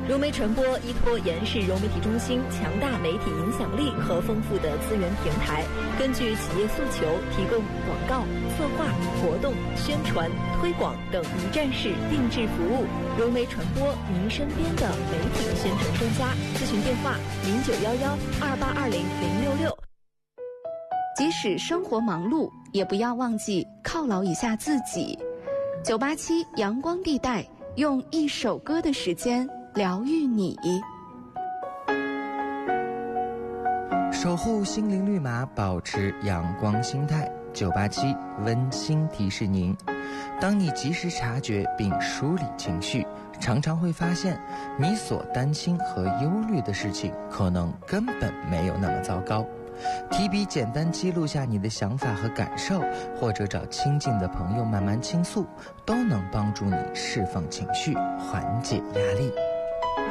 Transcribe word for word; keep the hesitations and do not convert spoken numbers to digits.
融媒传播依托延世融媒体中心强大媒体影响力和丰富的资源平台，根据企业诉求，提供广告、策划、活动、宣传、推广等一站式定制服务。融媒传播，您身边的媒体宣传专家。咨询电话：零九幺幺二八二零零六六。 即使生活忙碌，也不要忘记犒劳一下自己。九八七阳光地带，用一首歌的时间疗愈你。 守护心灵绿码，保持阳光心态。九八七温馨提示您：当你及时察觉并梳理情绪，常常会发现你所担心和忧虑的事情可能根本没有那么糟糕。提笔简单记录下你的想法和感受，或者找亲近的朋友慢慢倾诉，都能帮助你释放情绪，缓解压力。